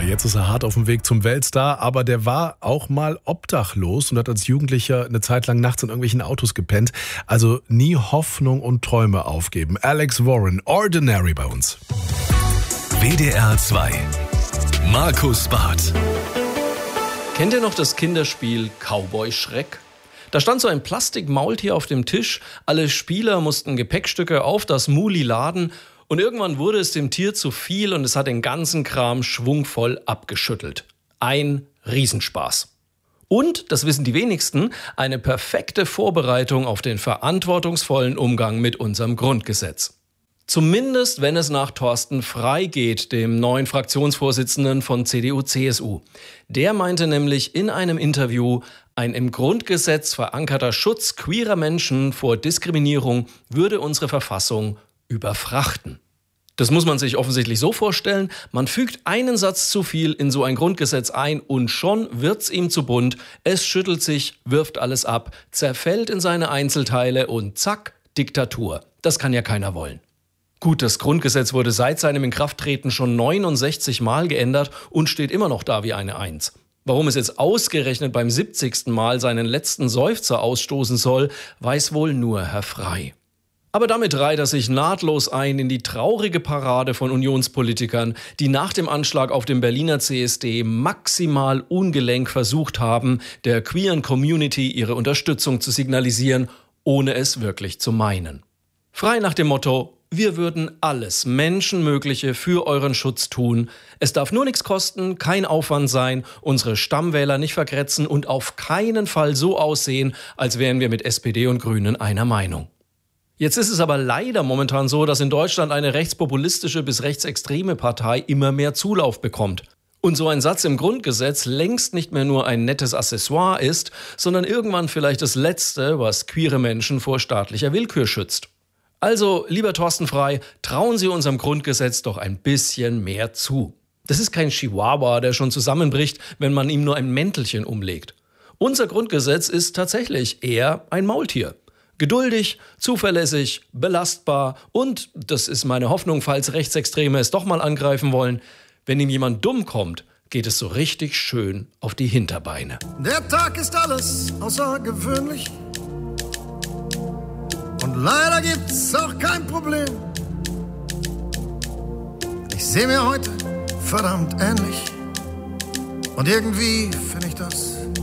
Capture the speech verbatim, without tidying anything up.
Jetzt ist er hart auf dem Weg zum Weltstar, aber der war auch mal obdachlos und hat als Jugendlicher eine Zeit lang nachts in irgendwelchen Autos gepennt. Also nie Hoffnung und Träume aufgeben. Alex Warren, Ordinary bei uns. W D R zwei. Markus Barth. Kennt ihr noch das Kinderspiel Cowboy Schreck? Da stand so ein Plastikmaultier auf dem Tisch, alle Spieler mussten Gepäckstücke auf das Muli laden und irgendwann wurde es dem Tier zu viel und es hat den ganzen Kram schwungvoll abgeschüttelt. Ein Riesenspaß. Und, das wissen die wenigsten, eine perfekte Vorbereitung auf den verantwortungsvollen Umgang mit unserem Grundgesetz. Zumindest, wenn es nach Thorsten Frey geht, dem neuen Fraktionsvorsitzenden von C D U C S U. Der meinte nämlich in einem Interview, ein im Grundgesetz verankerter Schutz queerer Menschen vor Diskriminierung würde unsere Verfassung überfrachten. Das muss man sich offensichtlich so vorstellen, man fügt einen Satz zu viel in so ein Grundgesetz ein und schon wird's ihm zu bunt, es schüttelt sich, wirft alles ab, zerfällt in seine Einzelteile und zack, Diktatur. Das kann ja keiner wollen. Gut, das Grundgesetz wurde seit seinem Inkrafttreten schon neunundsechzig Mal geändert und steht immer noch da wie eine Eins. Warum es jetzt ausgerechnet beim siebzigsten Mal seinen letzten Seufzer ausstoßen soll, weiß wohl nur Herr Frey. Aber damit reiht er sich nahtlos ein in die traurige Parade von Unionspolitikern, die nach dem Anschlag auf dem Berliner C S D maximal ungelenk versucht haben, der queeren Community ihre Unterstützung zu signalisieren, ohne es wirklich zu meinen. Frei nach dem Motto: Wir würden alles Menschenmögliche für euren Schutz tun. Es darf nur nichts kosten, kein Aufwand sein, unsere Stammwähler nicht vergrätzen und auf keinen Fall so aussehen, als wären wir mit S P D und Grünen einer Meinung. Jetzt ist es aber leider momentan so, dass in Deutschland eine rechtspopulistische bis rechtsextreme Partei immer mehr Zulauf bekommt. Und so ein Satz im Grundgesetz längst nicht mehr nur ein nettes Accessoire ist, sondern irgendwann vielleicht das Letzte, was queere Menschen vor staatlicher Willkür schützt. Also, lieber Thorsten Frey, trauen Sie unserem Grundgesetz doch ein bisschen mehr zu. Das ist kein Chihuahua, der schon zusammenbricht, wenn man ihm nur ein Mäntelchen umlegt. Unser Grundgesetz ist tatsächlich eher ein Maultier. Geduldig, zuverlässig, belastbar und, das ist meine Hoffnung, falls Rechtsextreme es doch mal angreifen wollen, wenn ihm jemand dumm kommt, geht es so richtig schön auf die Hinterbeine. Der Tag ist alles außergewöhnlich. Und leider gibt's auch kein Problem. Ich sehe mir heute verdammt ähnlich. Und irgendwie finde ich das